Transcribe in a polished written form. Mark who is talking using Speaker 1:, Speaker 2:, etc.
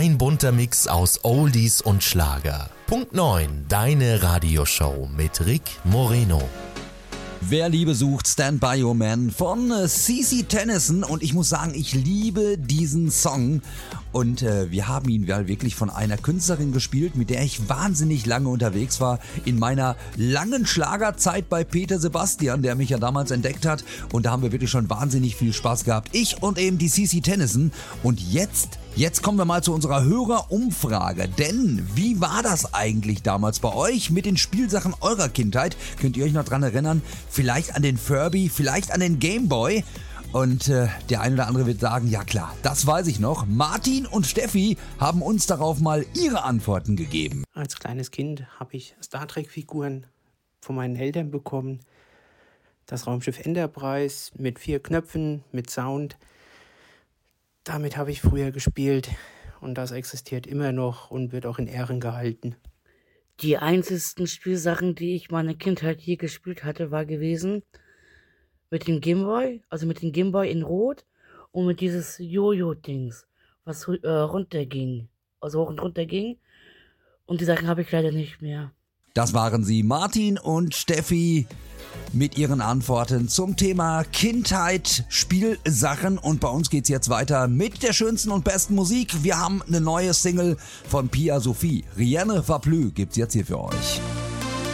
Speaker 1: Ein bunter Mix aus Oldies und Schlager. Punkt 9, deine Radioshow mit Rick Moreno.
Speaker 2: Wer Liebe sucht, Stand By Your Man von CeCe Tennison. Und ich muss sagen, ich liebe diesen Song. Und wir haben ihn wirklich von einer Künstlerin gespielt, mit der ich wahnsinnig lange unterwegs war. In meiner langen Schlagerzeit bei Peter Sebastian, der mich ja damals entdeckt hat. Und da haben wir wirklich schon wahnsinnig viel Spaß gehabt. Ich und eben die CeCe Tennison. Und Jetzt kommen wir mal zu unserer Hörerumfrage. Denn wie war das eigentlich damals bei euch mit den Spielsachen eurer Kindheit? Könnt ihr euch noch dran erinnern? Vielleicht an den Furby, vielleicht an den Gameboy? Und der eine oder andere wird sagen, ja klar, das weiß ich noch. Martin und Steffi haben uns darauf mal ihre Antworten gegeben.
Speaker 3: Als kleines Kind habe ich Star Trek-Figuren von meinen Eltern bekommen. Das Raumschiff Enterprise mit 4 Knöpfen, mit Sound. Damit habe ich früher gespielt und das existiert immer noch und wird auch in Ehren gehalten.
Speaker 4: Die einzigsten Spielsachen, die ich meine Kindheit je gespielt hatte, war gewesen mit dem Gameboy, also mit dem Gameboy in Rot und mit dieses Jojo-Dings, was runterging, also hoch und runter ging. Und die Sachen habe ich leider nicht mehr.
Speaker 2: Das waren sie, Martin und Steffi, mit ihren Antworten zum Thema Kindheit, Spielsachen. Und bei uns geht's jetzt weiter mit der schönsten und besten Musik. Wir haben eine neue Single von Pia Sophie. Rien ne va plus gibt's jetzt hier für euch.